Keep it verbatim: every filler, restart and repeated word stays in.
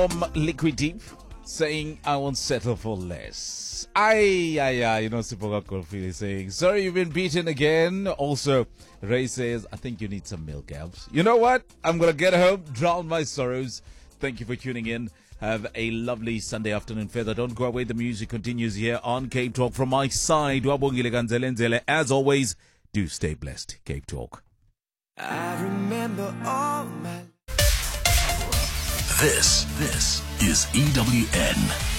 From Liquid Deep saying, I won't settle for less. Aye, aye, aye. You know, Sipoga Kofi is saying, sorry, you've been beaten again. Also, Ray says, I think you need some milk, Abs. You know what? I'm going to get home, drown my sorrows. Thank you for tuning in. Have a lovely Sunday afternoon further. Don't go away. The music continues here on Cape Talk. From my side, Wabongile Ganzelenzele. As always, do stay blessed. Cape Talk. I remember all my... This, this is E W N.